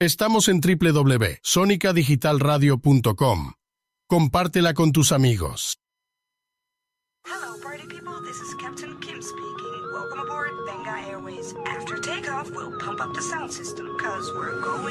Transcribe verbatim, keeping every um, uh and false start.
Estamos en doble u doble u doble u punto sonica digital radio punto com. Compártela con tus amigos. Hello, party people. This is Captain Kim speaking. Welcome aboard Venga Airways. After takeoff, we'll pump up the sound system, cause we're going